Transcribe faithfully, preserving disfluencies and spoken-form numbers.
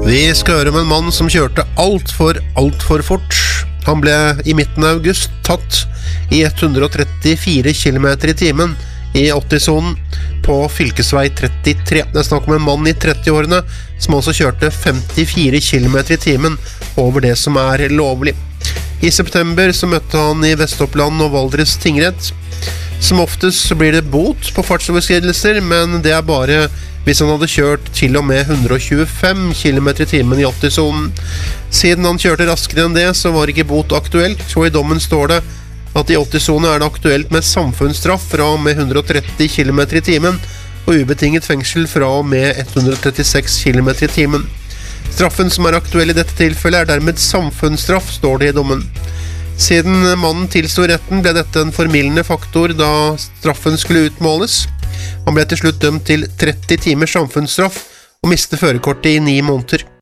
Vi skal høre om en mann som kjørte alt for, alt for fort. Han ble i midten av august tatt i hundre og trettifire kilometer i timen i åtti-sonen på fylkesvei trettitre. Det er snakk om en mann i tretti-årene som også kjørte femtifire kilometer i timen over det som er lovlig. I september så møtte han i Vestoppland og Valdres tingrett. Som oftest så blir det bot på fartsoverskridelser, men det er bare hvis han hadde kjørt til og med hundre og tjuefem kilometer i timen i åtti-sonen. Siden han kjørte raskere enn det, så var ikke bot aktuelt, og i dommen står det at i åtti-sonen er det aktuelt med samfunnsstraff fra og med hundre og tretti kilometer i timen, og ubetinget fengsel fra og med hundre og trettiseks kilometer i timen. Straffen som er aktuell i dette tilfellet er dermed samfunnsstraff, står det i dommen. Siden mannen tilstod retten ble dette en formildende faktor da straffen skulle utmåles. Han ble til slutt dømt til tretti timers samfunnsstraff og mistet førerkortet i ni måneder.